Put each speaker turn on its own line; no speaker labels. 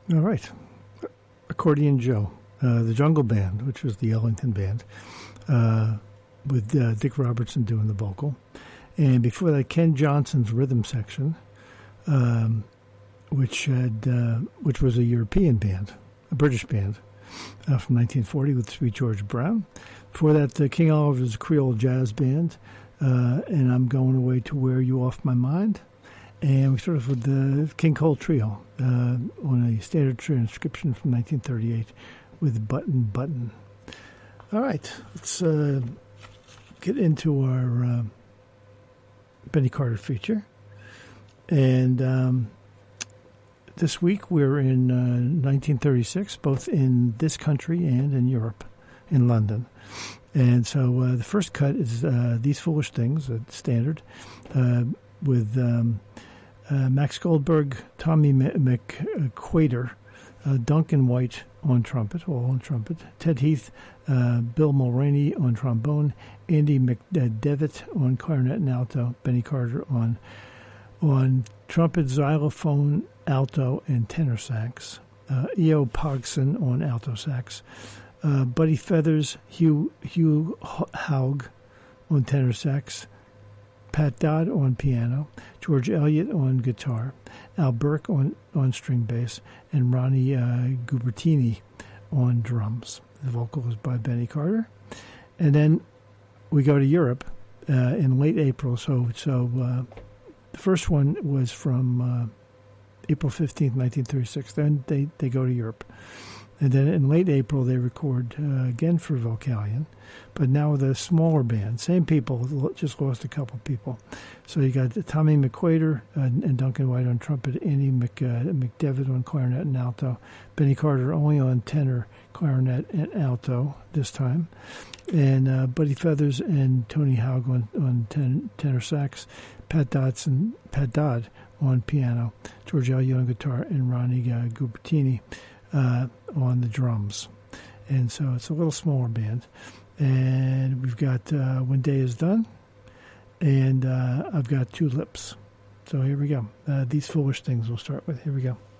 All right. Accordion Joe, the Jungle Band, which was the Ellington Band, with Dick Robertson doing the vocal. And before that, Ken Johnson's Rhythm Section, which was a European band, a British band, from 1940 with Sweet George Brown. Before that, King Oliver's Creole Jazz Band, and I'm Going Away to Wear You Off My Mind. And we started with the King Cole Trio on a standard transcription from 1938 with Button Button. All right, let's get into our Benny Carter feature. And this week we're in 1936, both in this country and in Europe, in London. And so the first cut is These Foolish Things, a standard, with Max Goldberg, Tommy McQuader, Duncan White on trumpet, all on trumpet, Ted Heath, Bill Mulroney on trombone, Andy McDevitt on clarinet and alto, Benny Carter on trumpet, xylophone, alto, and tenor sax, E.O. Pogson on alto sax, Buddy Feathers, Hugh Haug on tenor sax, Pat Dodd on piano, George Elliott on guitar, Al Burke on string bass, and Ronnie Gubertini on drums. The vocal was by Benny Carter. And then we go to Europe in late April. So the first one was from April 15th, 1936. Then they go to Europe. And then in late April, they record again for Vocalion, but now with a smaller band. Same people, just lost a couple people. So you got Tommy McQuader and Duncan White on trumpet, Andy McDevitt on clarinet and alto, Benny Carter only on tenor, clarinet, and alto this time, and Buddy Feathers and Tony Haug on tenor sax, Pat Dodd on piano, George Elliott on guitar, and Ronnie Gubertini on the drums. And so it's a little smaller band. And we've got When Day Is Done, and I've got Two Lips. So here we go. These Foolish Things we'll start with. Here we go.